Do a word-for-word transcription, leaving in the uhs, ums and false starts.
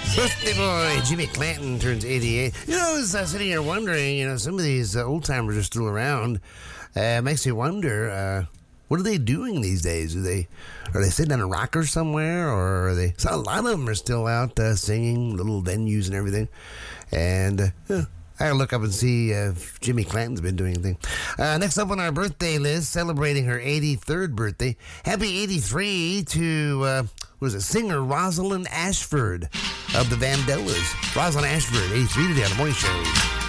Birthday boy Jimmy Clanton turns eighty-eight. You know, I was uh, sitting here wondering, you know, some of these uh, old timers are still around. Uh, makes you wonder, uh, what are they doing these days? Are they are they sitting on a rocker somewhere, or are they? So a lot of them are still out uh, singing, little venues and everything. And uh, I gotta look up and see uh, if Jimmy Clanton's been doing anything. Uh, next up on our birthday list, celebrating her eighty-third birthday. Happy eighty-three to uh, what is it? Singer Rosalind Ashford of the Vandellas. Rosalind Ashford, eighty-three today on the morning show.